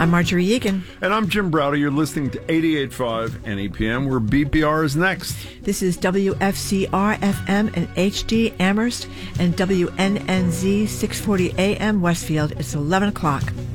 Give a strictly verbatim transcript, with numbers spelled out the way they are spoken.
I'm Marjorie Egan. And I'm Jim Browder. You're listening to eighty-eight point five N E P M, where B P R is next. This is W F C R F M and H D Amherst and W N N Z six forty A M Westfield. It's eleven o'clock.